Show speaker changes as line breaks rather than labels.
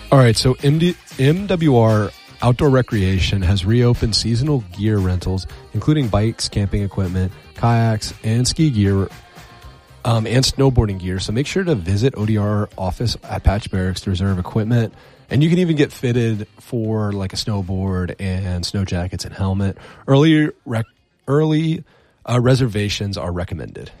All right, so MWR Outdoor Recreation has reopened seasonal gear rentals, including bikes, camping equipment, kayaks, and ski gear, and snowboarding gear. So make sure to visit ODR office at Patch Barracks to reserve equipment. And you can even get fitted for like a snowboard and snow jackets and helmet. Early reservations are recommended.